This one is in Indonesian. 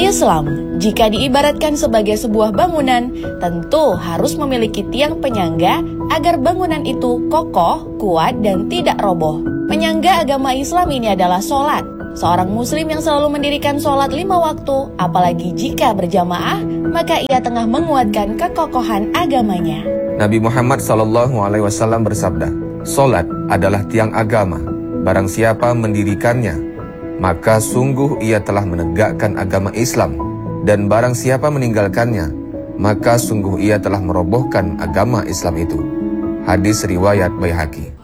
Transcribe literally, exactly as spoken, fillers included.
Islam, jika diibaratkan sebagai sebuah bangunan, tentu harus memiliki tiang penyangga agar bangunan itu kokoh, kuat, dan tidak roboh. Penyangga agama Islam ini adalah sholat. Seorang muslim yang selalu mendirikan sholat lima waktu, apalagi jika berjamaah, maka ia tengah menguatkan kekokohan agamanya. Nabi Muhammad shallallahu alaihi wasallam bersabda, "Sholat adalah tiang agama. Barang siapa mendirikannya, maka sungguh ia telah menegakkan agama Islam. Dan barang siapa meninggalkannya, maka sungguh ia telah merobohkan agama Islam itu." Hadis riwayat Baihaqi.